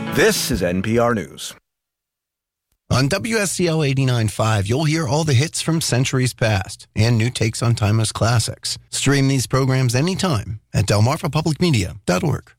This is NPR News. On WSCL 89.5, you'll hear all the hits from centuries past and new takes on timeless classics. Stream these programs anytime at delmarvapublicmedia.org.